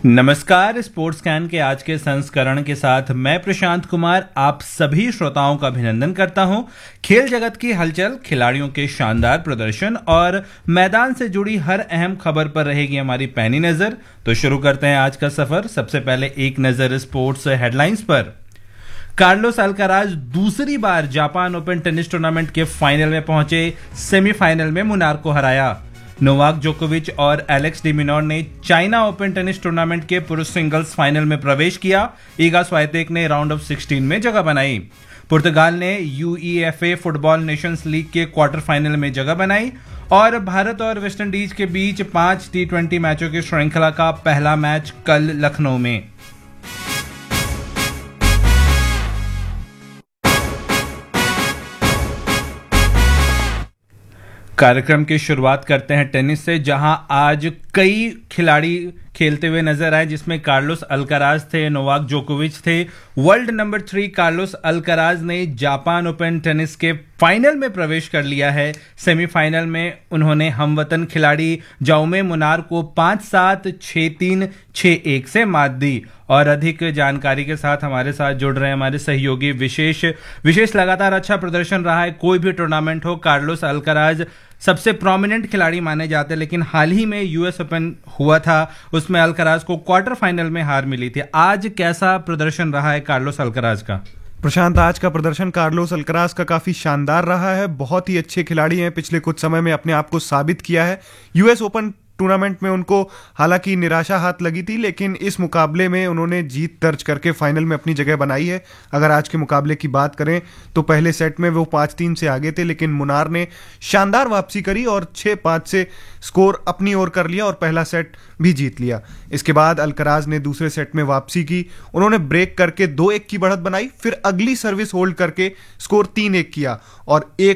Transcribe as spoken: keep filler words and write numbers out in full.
नमस्कार। Sports can के आज के संस्करण के साथ मैं प्रशांत कुमार आप सभी श्रोताओं का अभिनंदन करता हूं। खेल जगत की हलचल, खिलाड़ियों के शानदार प्रदर्शन और मैदान से जुड़ी हर अहम खबर पर रहेगी हमारी पैनी नजर। तो शुरू करते हैं आज का सफर। सबसे पहले एक नजर स्पोर्ट्स हेडलाइंस पर। कार्लोस अल्काराज दूसरी बार जापान ओपन टेनिस टूर्नामेंट के फाइनल में पहुंचे, सेमीफाइनल में मुनार को हराया। नोवाक जोकोविच और एलेक्स डिमिनोर ने चाइना ओपन टेनिस टूर्नामेंट के पुरुष सिंगल्स फाइनल में प्रवेश किया। ईगा स्वाइतेक ने राउंड ऑफ सिक्सटीन में जगह बनाई। पुर्तगाल ने यूईएफए फुटबॉल नेशंस लीग के क्वार्टर फाइनल में जगह बनाई और भारत और वेस्टइंडीज के बीच पांच टी ट्वेंटी मैचों की श्रृंखला का पहला मैच कल लखनऊ में। कार्यक्रम की शुरुआत करते हैं टेनिस से, जहां आज कई खिलाड़ी खेलते हुए नजर आए, जिसमें कार्लोस अल्काराज थे, नोवाक जोकोविच थे। World number three Carlos Alcaraz ने जापान ओपन टेनिस के फाइनल में प्रवेश कर लिया है। सेमीफाइनल में उन्होंने हमवतन खिलाड़ी जाओमे मुनार को पांच सात, छह तीन, छह एक से मात दी। और अधिक जानकारी के साथ हमारे साथ जुड़ रहे हैं हमारे सहयोगी विशेष विशेष लगातार अच्छा प्रदर्शन रहा है। कोई भी टूर्नामेंट हो, कार्लोस अल्काराज सबसे प्रोमिनेंट खिलाड़ी माने जाते हैं, लेकिन हाल ही में यूएस ओपन हुआ था, उसमें अल्काराज को क्वार्टर फाइनल में हार मिली थी। आज कैसा प्रदर्शन रहा है कार्लोस अल्काराज का? प्रशांत, आज का प्रदर्शन कार्लोस अल्काराज का काफी शानदार रहा है। बहुत ही अच्छे खिलाड़ी हैं, पिछले कुछ समय में अपने आप को साबित किया है। यूएस ओपन टूर्नामेंट में उनको हालांकि निराशा हाथ लगी थी, लेकिन इस मुकाबले में उन्होंने जीत दर्ज करके फाइनल में अपनी जगह बनाई है। अगर आज के मुकाबले की बात करें तो पहले सेट में वो पाँच तीन से आगे थे, लेकिन मुनार ने शानदार वापसी करी और छह पाँच से स्कोर अपनी ओर कर लिया और पहला सेट भी जीत लिया। इसके बाद अल्काराज ने दूसरे सेट में वापसी की, उन्होंने ब्रेक करके दो एक की बढ़त बनाई, फिर अगली सर्विस होल्ड करके स्कोर तीन एक किया और एक